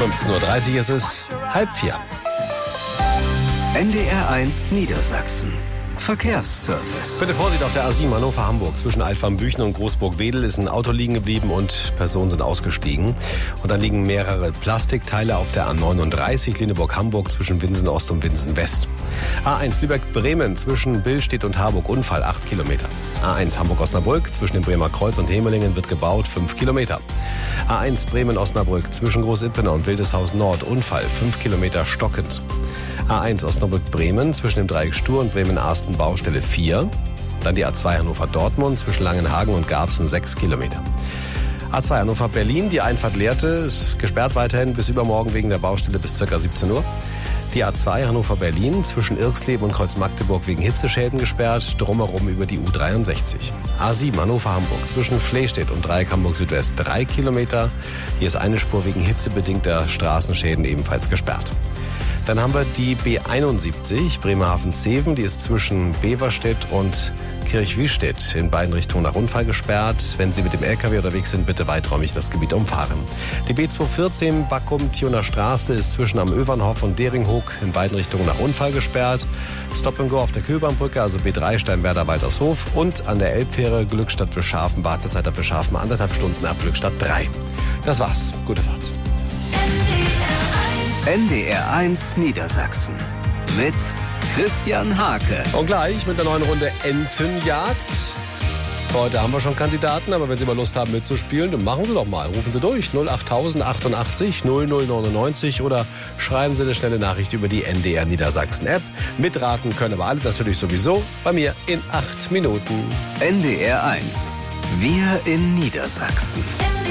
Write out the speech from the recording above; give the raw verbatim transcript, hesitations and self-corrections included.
fünfzehn Uhr dreißig ist es, halb vier. N D R eins Niedersachsen. Verkehrsservice. Bitte Vorsicht auf der A sieben Hannover-Hamburg. Zwischen Altwarmbüchen und Großburg-Wedel ist ein Auto liegen geblieben und Personen sind ausgestiegen. Und dann liegen mehrere Plastikteile auf der A neununddreißig Lüneburg-Hamburg zwischen Winsen-Ost und Winsen-West. A eins Lübeck-Bremen zwischen Billstedt und Harburg Unfall acht Kilometer. A eins Hamburg-Osnabrück zwischen dem Bremer Kreuz und Hemelingen wird gebaut fünf Kilometer. A eins Bremen-Osnabrück zwischen Groß-Ippener und Wildeshaus Nord Unfall fünf Kilometer stockend. A eins Osnabrück-Bremen zwischen dem Dreieck Stur und Bremen-Arsten Baustelle vier. Dann die A zwei Hannover-Dortmund zwischen Langenhagen und Garbsen sechs Kilometer. A zwei Hannover-Berlin, die Einfahrt Lehrte, ist gesperrt weiterhin bis übermorgen wegen der Baustelle bis ca. siebzehn Uhr. Die A zwei Hannover-Berlin zwischen Irksleben und Kreuz-Magdeburg wegen Hitzeschäden gesperrt, drumherum über die U dreiundsechzig. A sieben Hannover-Hamburg zwischen Flehstedt und Dreieck Hamburg-Südwest drei Kilometer. Hier ist eine Spur wegen hitzebedingter Straßenschäden ebenfalls gesperrt. Dann haben wir die B einundsiebzig Bremerhaven-Zeven, die ist zwischen Beverstedt und Kirchwistedt in beiden Richtungen nach Unfall gesperrt. Wenn Sie mit dem L K W unterwegs sind, bitte weiträumig das Gebiet umfahren. Die B zweihundertvierzehn Backum-Thioner Straße ist zwischen am Övernhof und Deringhoek in beiden Richtungen nach Unfall gesperrt. Stop and Go auf der Köbernbrücke, also B drei Steinwerder-Waltershof und an der Elbfähre Glückstadt Beschafen, Wartezeit ab Beschafen anderthalb Stunden ab Glückstadt drei. Das war's. Gute Fahrt. N D R eins Niedersachsen mit Christian Hake. Und gleich mit der neuen Runde Entenjagd. Heute haben wir schon Kandidaten, aber wenn Sie mal Lust haben mitzuspielen, dann machen Sie doch mal. Rufen Sie durch null acht achtundachtzig null null neunundneunzig oder schreiben Sie eine schnelle Nachricht über die N D R Niedersachsen App. Mitraten können aber alle natürlich sowieso bei mir in acht Minuten. N D R eins. Wir in Niedersachsen.